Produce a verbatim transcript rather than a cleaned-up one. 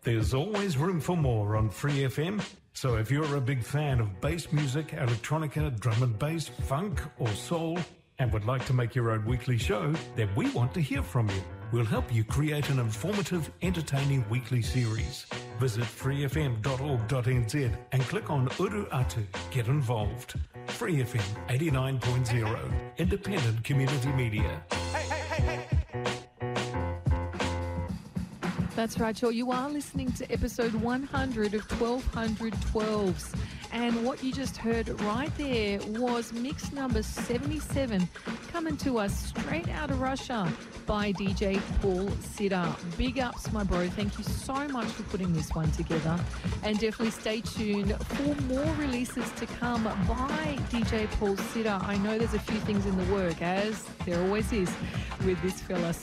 There's always room for more on Free F M. So if you're a big fan of bass music, electronica, drum and bass, funk or soul, and would like to make your own weekly show, then we want to hear from you. We'll help you create an informative, entertaining weekly series. Visit free f m dot org dot n z and click on Uru Atu. Get involved. Free F M eighty-nine point zero, independent community media. That's right, y'all. You are listening to episode one hundred of twelve hundred twelves. And what you just heard right there was mix number seventy-seven, coming to us straight out of Russia by D J Paul Sitter. Big ups, my bro. Thank you so much for putting this one together. And definitely stay tuned for more releases to come by D J Paul Sitter. I know there's a few things in the work, as there always is with this fella.